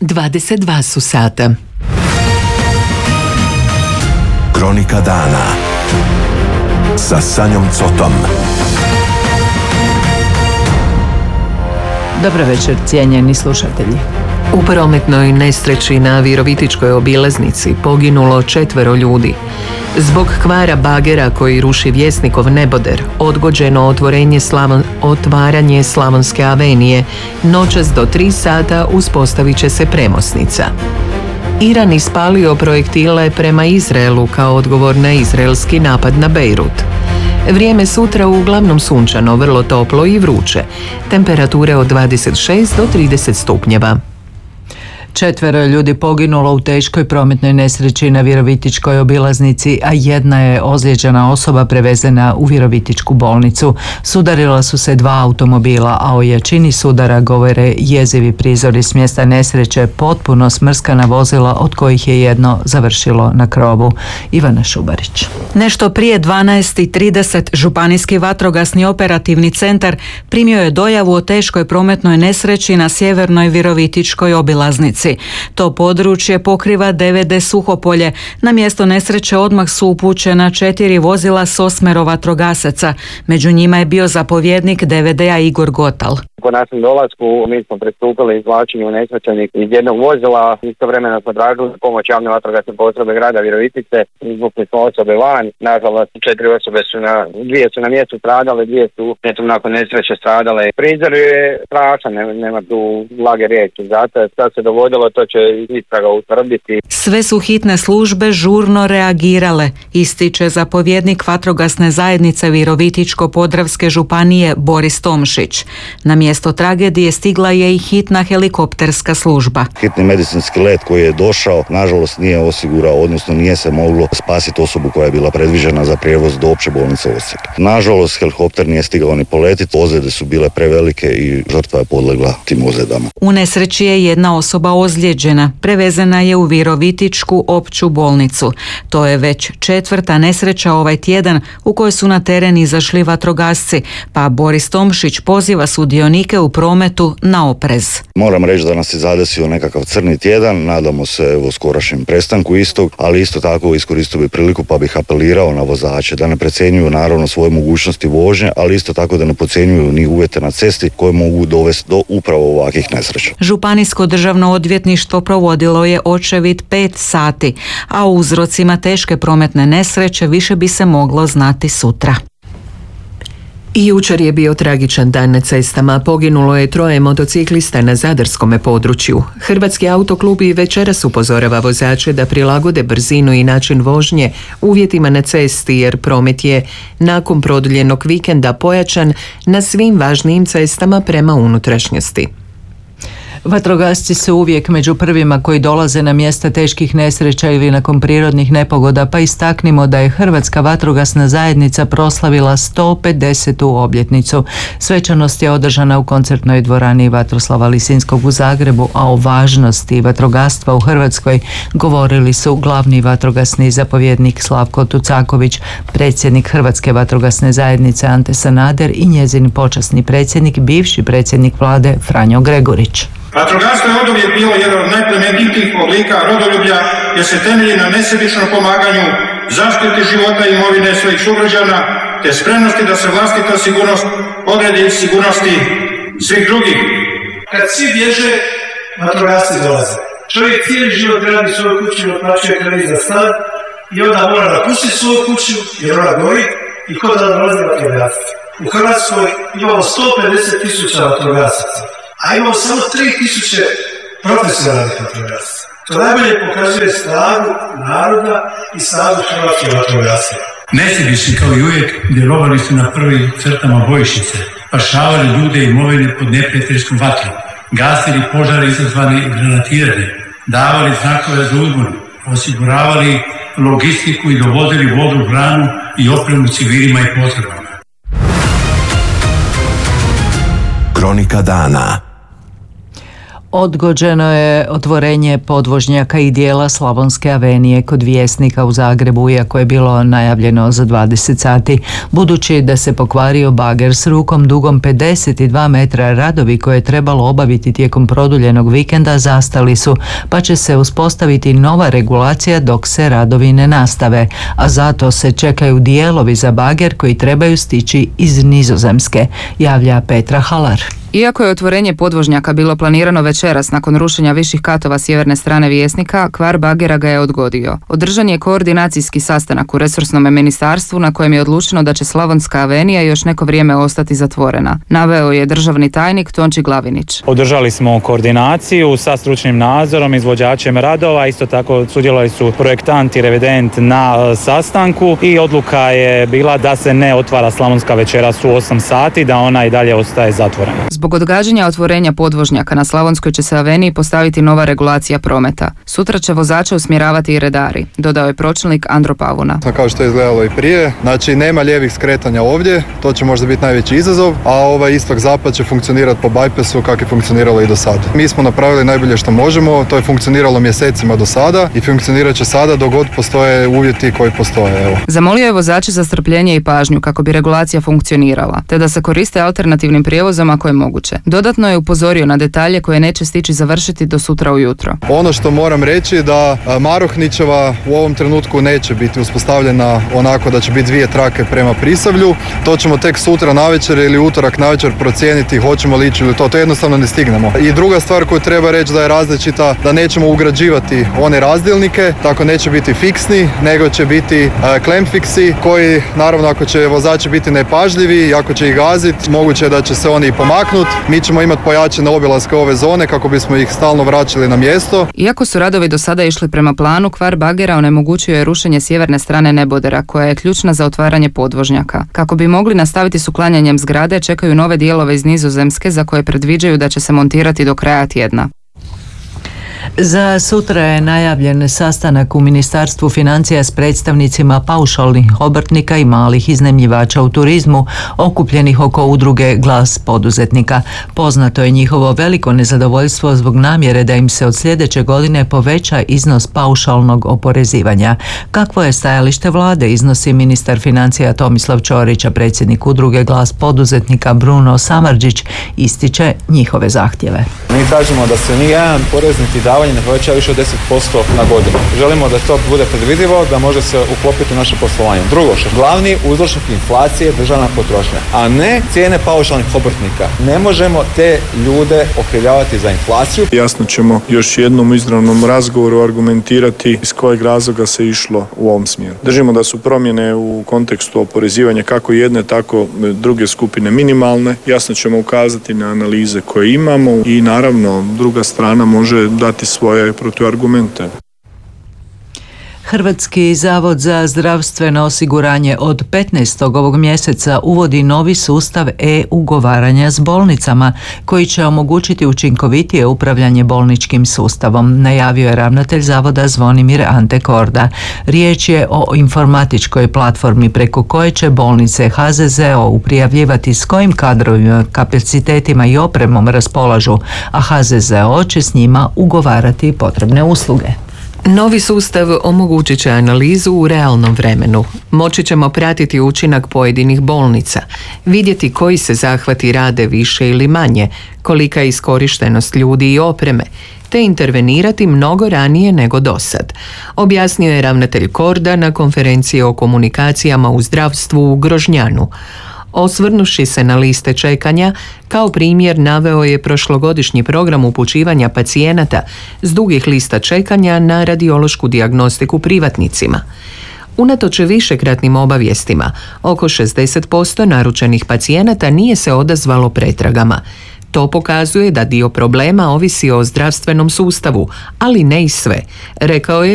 22 su sata. Kronika dana sa Sanjom Cotom. Dobro večer, cijenjeni slušatelji. U prometnoj nesreći na Virovitičkoj obilaznici poginulo 4 ljudi. Zbog kvara bagera koji ruši Vjesnikov neboder, odgođeno otvaranje Slavonske avenije. Noćas do 3 sata uspostavit će se premosnica. Iran ispalio projektile prema Izraelu kao odgovor na izraelski napad na Bejrut. Vrijeme sutra uglavnom sunčano, vrlo toplo i vruće. Temperature od 26 do 30 stupnjeva. 4 ljudi poginulo u teškoj prometnoj nesreći na Virovitičkoj obilaznici, a jedna je ozlijeđena osoba prevezena u Virovitičku bolnicu. Sudarila su se 2 automobila, a o jačini sudara govore jezivi prizori s mjesta nesreće, potpuno smrskana vozila od kojih je jedno završilo na krovu. Ivana Šubarić. Nešto prije 12:30 Županijski vatrogasni operativni centar primio je dojavu o teškoj prometnoj nesreći na sjevernoj Virovitičkoj obilaznici. To područje pokriva DVD Suhopolje. Na mjesto nesreće odmah su upućena 4 vozila s 8 vatrogasaca. Među njima je bio zapovjednik DVD-a Igor Gotal. Po našem dolasku mi smo pristupili izvlačenju nesrećenih iz jednog vozila. Istovremeno smo tražili pomoć javne vatrogasne postrojbe grada Virovitice. Izvukli smo osobe van. Nažalost, 4 osobe su dvije su na mjestu stradale, 2 su netom nakon nesreće stradale. Prizor je strašan, nema tu blage riječi. Zato sad se dovodilo, to će istraga utvrditi. Sve su hitne službe žurno reagirale, ističe zapovjednik vatrogasne zajednice Virovitičko-podravske županije Boris Tomšić. Na mjesto tragedije stigla je i hitna helikopterska služba. Hitni medicinski let koji je došao, nažalost nije osigurao, odnosno nije se moglo spasiti osobu koja je bila predviđena za prijevoz do opće bolnice Osijek. Nažalost, helikopter nije stigao ni poletiti, ozljede su bile prevelike i žrtva je podlegla tim ozljedama. U nesreći je jedna osoba ozlijeđena, prevezena je u Virovitičku opću bolnicu. To je već 4. nesreća ovaj tjedan u kojoj su na teren izašli vatrogasci, pa Boris Tomšić poziva sudionike u prometu na oprez. Moram reći da nas je zadesio nekakav crni tjedan, nadamo se skorašnjem prestanku istog, ali isto tako iskoristio bi priliku pa bih apelirao na vozače da ne precjenjuju naravno svoje mogućnosti vožnje, ali isto tako da ne podcjenjuju ni uvjete na cesti koje mogu dovesti do upravo ovakvih nesreća. Županijsko državno odvjetništvo provodilo je očevid 5 sati, a o uzrocima teške prometne nesreće više bi se moglo znati sutra. I jučer je bio tragičan dan na cestama. Poginulo je 3 motociklista na zadarskome području. Hrvatski autoklub i večeras upozorava vozače da prilagode brzinu i način vožnje uvjetima na cesti, jer promet je nakon produljenog vikenda pojačan na svim važnijim cestama prema unutrašnjosti. Vatrogasci su uvijek među prvima koji dolaze na mjesta teških nesreća ili nakon prirodnih nepogoda, pa istaknimo da je Hrvatska vatrogasna zajednica proslavila 150. obljetnicu. Svečanost je održana u koncertnoj dvorani Vatroslava Lisinskog u Zagrebu, a o važnosti vatrogastva u Hrvatskoj govorili su glavni vatrogasni zapovjednik Slavko Tucaković, predsjednik Hrvatske vatrogasne zajednice Ante Sanader i njezin počasni predsjednik, bivši predsjednik vlade Franjo Gregurić. Vatrogastvo je oduvijek bilo jedan od najplemenitijih oblika rodoljublja jer se temelji na nesebičnom pomaganju, zaštiti života i imovine svojih sugrađana te spremnosti da se vlastita sigurnost odredi sigurnosti svih drugih. Kad svi bježe, vatrogasci dolaze. Čovjek cijeli život radi svoju kuću, otplaćuje kredit za stan i onda mora napustiti svoju kuću jer ona gori i kod da dolazi vatrogasci. U Hrvatskoj imamo 150.000 vatrogasaca, a imamo samo 3.000 profesionalnih vatrogasaca. To najbolje pokazuje snagu naroda i snagu hrvatskih vatrogasaca. Nesebični kao i uvijek djelovali su na prvim crtama bojišnice, spašavali ljude i imovine pod neprijateljskom vatrom, gasili požare izazvani granatiranjem, davali znakove za uzbunu, osiguravali logistiku i dovozili vodu, hranu i opremu civilima i potrebama. Kronika dana. Odgođeno je otvorenje podvožnjaka i dijela Slavonske avenije kod Vjesnika u Zagrebu, iako je bilo najavljeno za 20 sati. Budući da se pokvario bager s rukom dugom 52 metra, radovi koje je trebalo obaviti tijekom produljenog vikenda zastali su, pa će se uspostaviti nova regulacija dok se radovi ne nastave, a zato se čekaju dijelovi za bager koji trebaju stići iz Nizozemske, javlja Petra Halar. Iako je otvorenje podvožnjaka bilo planirano večeras nakon rušenja viših katova sjeverne strane Vjesnika, kvar bagera ga je odgodio. Održan je koordinacijski sastanak u resursnom ministarstvu na kojem je odlučeno da će Slavonska avenija još neko vrijeme ostati zatvorena, naveo je državni tajnik Tonči Glavinić. Održali smo koordinaciju sa stručnim nadzorom, izvođačem radova, isto tako sudjelovali su projektant i revident na sastanku i odluka je bila da se ne otvara Slavonska večeras u 8 sati, da ona i dalje ostaje zatvorena. Zbog odgađanja otvorenja podvožnjaka na Slavonskoj će se aveniji postaviti nova regulacija prometa. Sutra će vozače usmjeravati i redari, dodao je pročelnik Andro Pavuna. Kao što je izgledalo i prije, znači nema lijevih skretanja ovdje, to će možda biti najveći izazov, a ovaj istok-zapad će funkcionirati po bypassu kako je funkcioniralo i do sada. Mi smo napravili najbolje što možemo, to je funkcioniralo mjesecima do sada i funkcionirat će sada dok god postoje uvjeti koji postoje. Evo. Zamolio je vozače za strpljenje i pažnju kako bi regulacija funkcionirala, te da se koriste alternativnim prijevozom ako je moguće. Dodatno je upozorio na detalje koje neće stići završiti do sutra ujutro. Ono što moram reći da Marohničeva u ovom trenutku neće biti uspostavljena onako da će biti 2 trake prema Prisavlju. To ćemo tek sutra navečer ili utorak navečer procijeniti hoćemo li ići ili to jednostavno ne stignemo. I druga stvar koju treba reći da je različita, da nećemo ugrađivati one razdjelnike, tako neće biti fiksni, nego će biti klemfiksi koji naravno ako će vozači biti nepažljivi i ako će ih gaziti, moguće je da će se oni i pomaknuti. Mi ćemo imati pojačane obilaske ove zone kako bismo ih stalno vraćali na mjesto. Iako su radovi do sada išli prema planu, kvar bagera onemogućio je rušenje sjeverne strane nebodera, koja je ključna za otvaranje podvožnjaka. Kako bi mogli nastaviti s uklanjanjem zgrade, čekaju nove dijelove iz Nizozemske za koje predviđaju da će se montirati do kraja tjedna. Za sutra je najavljen sastanak u Ministarstvu financija s predstavnicima paušalnih obrtnika i malih iznajmljivača u turizmu, okupljenih oko udruge Glas poduzetnika. Poznato je njihovo veliko nezadovoljstvo zbog namjere da im se od sljedeće godine poveća iznos paušalnog oporezivanja. Kakvo je stajalište vlade, iznosi ministar financija Tomislav Ćorić, a predsjednik udruge Glas poduzetnika Bruno Samardžić ističe njihove zahtjeve. Mi tražimo da se nijedan porez niti davanje ne poveća više od 10% na godinu. Želimo da to bude predvidivo, da može se uklopiti u naše poslovanje. Drugo, što glavni uzročnik inflacije je državna potrošnja, a ne cijene paušalnih obrtnika. Ne možemo te ljude okrivljavati za inflaciju. Jasno ćemo još jednom u izravnom razgovoru argumentirati iz kojeg razloga se išlo u ovom smjeru. Držimo da su promjene u kontekstu oporezivanja kako jedne, tako druge skupine minimalne. Jasno ćemo ukazati na analize koje imamo i naravno druga strana može dati svoje protuargumente. Hrvatski zavod za zdravstveno osiguranje od 15. ovog mjeseca uvodi novi sustav e-ugovaranja s bolnicama koji će omogućiti učinkovitije upravljanje bolničkim sustavom, najavio je ravnatelj zavoda Zvonimir Ante Korda. Riječ je o informatičkoj platformi preko koje će bolnice HZZO prijavljivati s kojim kadrovima, kapacitetima i opremom raspolažu, a HZZO će s njima ugovarati potrebne usluge. Novi sustav omogućit će analizu u realnom vremenu. Moći ćemo pratiti učinak pojedinih bolnica, vidjeti koji se zahvati rade više ili manje, kolika je iskorištenost ljudi i opreme, te intervenirati mnogo ranije nego dosad, objasnio je ravnatelj Korda na konferenciji o komunikacijama u zdravstvu u Grožnjanu. Osvrnuši se na liste čekanja, kao primjer naveo je prošlogodišnji program upućivanja pacijenata s dugih lista čekanja na radiološku dijagnostiku privatnicima. Unatoč višekratnim obavijestima, oko 60% naručenih pacijenata nije se odazvalo pretragama. To pokazuje da dio problema ovisi o zdravstvenom sustavu, ali ne i sve, rekao je